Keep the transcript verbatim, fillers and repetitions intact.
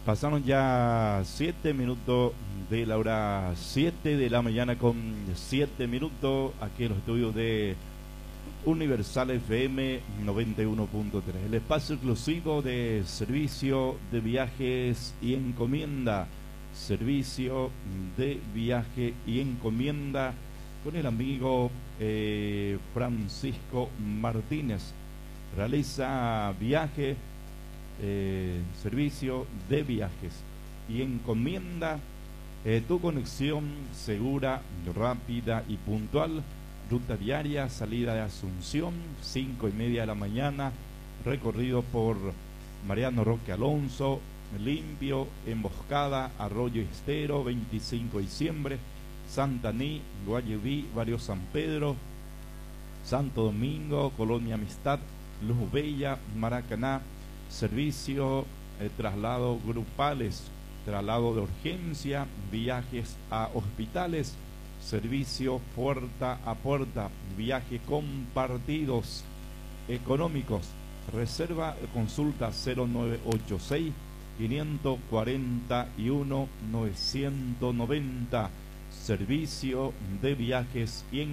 Pasaron ya siete minutos de la hora siete de la mañana con siete minutos aquí en los estudios de Universal F M noventa y uno punto tres, el espacio exclusivo de servicio de viajes y encomienda, servicio de viaje y encomienda con el amigo eh, Francisco Martínez. Realiza viaje, eh, servicio de viajes y encomienda eh, tu conexión segura, rápida y puntual. Ruta diaria, salida de Asunción, cinco y media de la mañana, recorrido por Mariano Roque Alonso, Limpio, Emboscada, Arroyo Estero, veinticinco de diciembre, Santaní, Guayaví, Barrio San Pedro, Santo Domingo, Colonia Amistad, Luz Bella, Maracaná. Servicio, eh, traslado grupales, traslado de urgencia, viajes a hospitales, servicio puerta a puerta, viaje compartidos, económicos. Reserva, consulta cero nueve ocho seis, cinco cuatro uno, nueve nueve cero. Servicio de viajes y en